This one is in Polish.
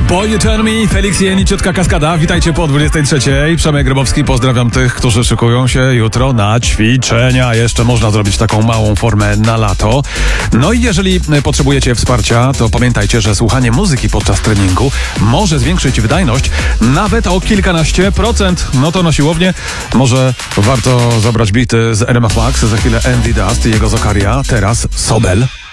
Boy You Turn Me, Felix i Ciotka Kaskada. Witajcie po 23. Przemek Grabowski, pozdrawiam tych, którzy szykują się jutro na ćwiczenia. Jeszcze można zrobić taką małą formę na lato. No i jeżeli potrzebujecie wsparcia, to pamiętajcie, że słuchanie muzyki podczas treningu może zwiększyć wydajność nawet o kilkanaście procent. No to na siłownię może warto zabrać bity z RMF Max, za chwilę Andy Dust i jego Zokaria, teraz Sobel.